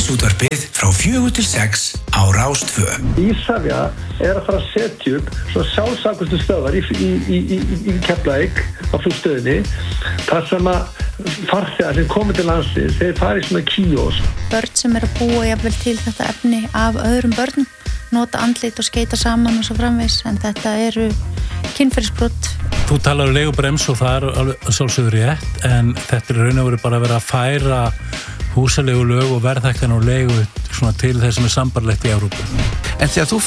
Síðdegisútvarpið frá 4 til 6 á Rás 2. Isavia að fara að setja upp svo sjálfsagðustu stöðvar í Keflavík á flugstöðinni þar sem að farþegar sem komið til landsins þeir fara í svona kíós. Börn sem að búa jafnvel til þetta efni af öðrum börnum nota andlit og skeita saman og svo framvegis en þetta eru kynferðisbrot. Þú talar leigubrems og það alveg sjálfsögður rétt en þetta raun og veru bara að vera að færa húsaleigulög og verðhækkanir og leigu svona til þess sem sambarlegt í Evrópu. En þegar þú